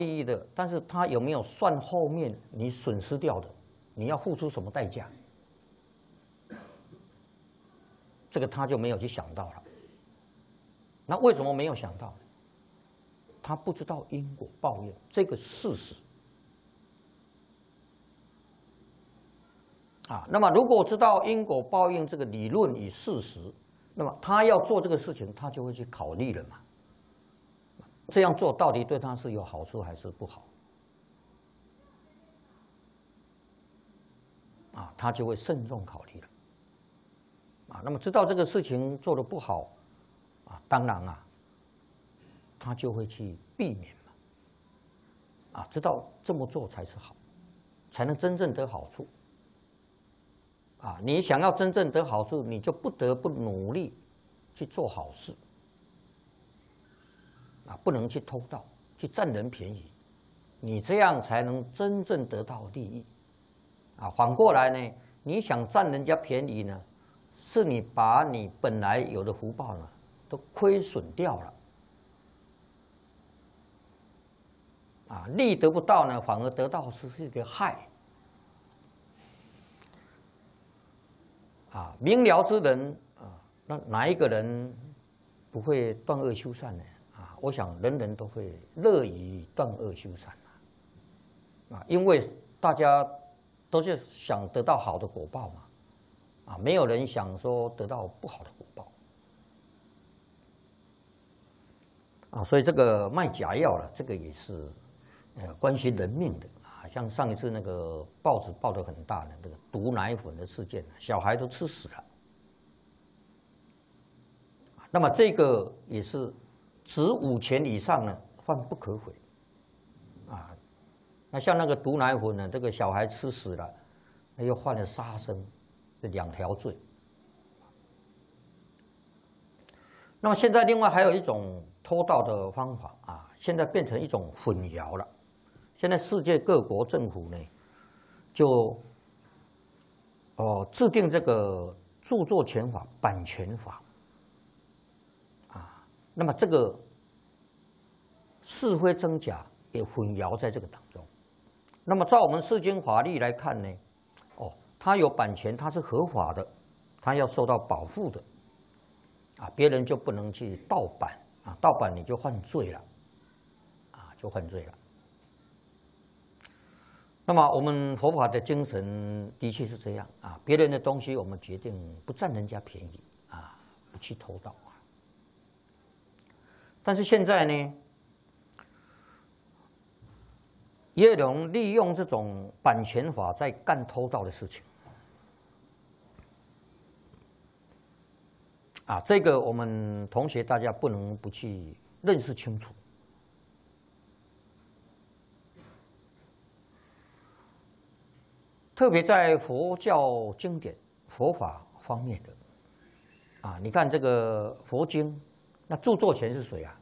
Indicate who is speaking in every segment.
Speaker 1: 利益的，但是他有没有算后面你损失掉的，你要付出什么代价？这个他就没有去想到了。那为什么没有想到？他不知道因果报应这个事实。那么如果知道因果报应这个理论与事实，那么他要做这个事情，他就会去考虑了嘛。这样做到底对他是有好处还是不好？他就会慎重考虑了。那么知道这个事情做得不好，当然他就会去避免嘛。知道这么做才是好，才能真正得好处。你想要真正得好处，你就不得不努力去做好事。不能去偷盗，去占人便宜，你这样才能真正得到利益。反过来呢，你想占人家便宜呢，是你把你本来有的福报呢，都亏损掉了。利得不到呢，反而得到是一个害。明了之人那哪一个人不会断恶修善呢？我想人人都会乐于断恶修善因为大家都是想得到好的果报嘛，没有人想说得到不好的果报所以这个卖假药了，这个也是关系人命的像上一次那个报纸报得很大的这个毒奶粉的事件，小孩都吃死了。那么这个也是执5钱以上呢，犯不可悔那像那个毒奶粉呢，这个小孩吃死了，那又犯了杀生，这2条罪。那么现在另外还有一种偷盗的方法现在变成一种混淆了。现在世界各国政府呢，就制定这个著作权法、版权法那么这个是非真假也混淆在这个当中。那么照我们世间法律来看呢，它有版权，它是合法的，它要受到保护的别人就不能去盗版盗版你就犯罪了就犯罪了。那么我们佛法的精神的确是这样别人的东西我们决定不占人家便宜不去偷盗但是现在呢，也有人利用这种版权法在干偷盗的事情这个我们同学大家不能不去认识清楚。特别在佛教经典、佛法方面的你看这个佛经，那著作权是谁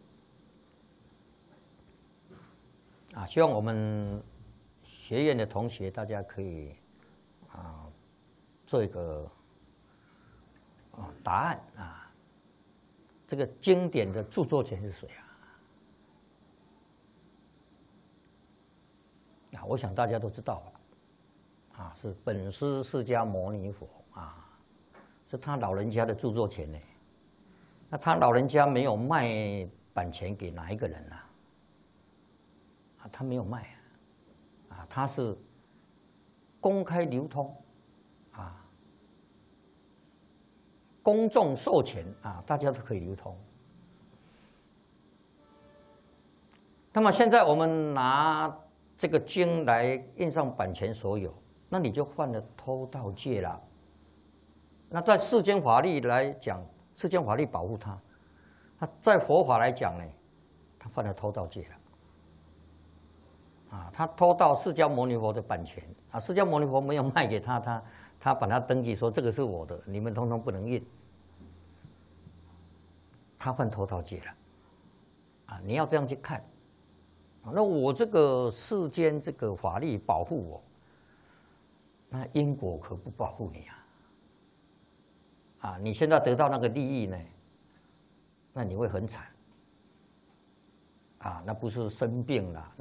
Speaker 1: 希望我们学院的同学大家可以做一个答案这个经典的著作权是谁我想大家都知道了。是本师释迦牟尼佛是他老人家的著作权呢。那他老人家没有卖版权给哪一个人他没有卖他是公开流通公众授权大家都可以流通。那么现在我们拿这个经来印上版权所有，那你就犯了偷盗戒了。那在世间法律来讲，世间法律保护他；在佛法来讲呢，他犯了偷盗戒了。他偷盗释迦牟尼佛的版权释迦牟尼佛没有卖给他，他把它登记说这个是我的，你们通通不能印。他犯偷盗戒了你要这样去看那我这个世间这个法律保护我，那因果可不保护你你现在得到那个利益呢，那你会很惨那不是生病了，